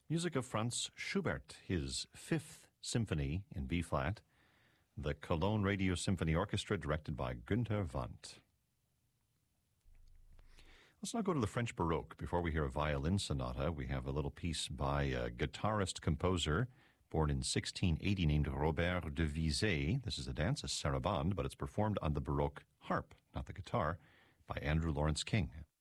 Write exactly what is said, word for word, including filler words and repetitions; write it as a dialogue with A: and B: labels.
A: Music of Franz Schubert, his Fifth Symphony in B-flat, the Cologne Radio Symphony Orchestra, directed by Günther Wandt. Let's now go to the French Baroque. Before we hear a violin sonata, we have a little piece by a guitarist-composer born in sixteen eighty named Robert de Vizet. This is a dance, a sarabande, but it's performed on the Baroque harp, not the guitar, by Andrew Lawrence King.